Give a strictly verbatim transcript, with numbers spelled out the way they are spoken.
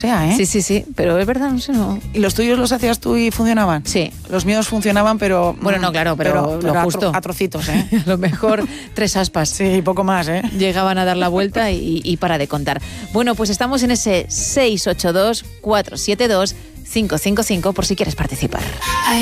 sea, ¿eh? Sí, sí, sí, pero es verdad, no sé, no. ¿Y los tuyos los hacías tú y funcionaban? Sí. Los míos funcionaban, pero... Bueno, no, claro, pero, pero, lo pero justo. A, tro- a trocitos, ¿eh? A lo mejor tres aspas. Sí, poco más, ¿eh? Llegaban a dar la vuelta y, y para de contar. Bueno, pues estamos en ese seis ocho dos, cuatro siete dos, cinco cinco cinco por si quieres participar.